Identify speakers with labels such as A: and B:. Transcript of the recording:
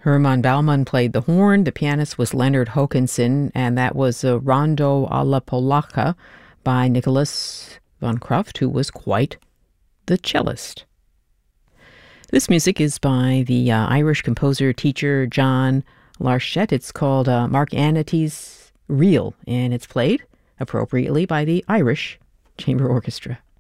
A: Herman Baumann played the horn. The pianist was Leonard Hokanson, and that was a Rondo alla Polacca by Nicholas von Kruft, who was quite the cellist. This music is by the Irish composer-teacher John Larchette. It's called Mark Anity's Reel, and it's played appropriately by the Irish Chamber Orchestra.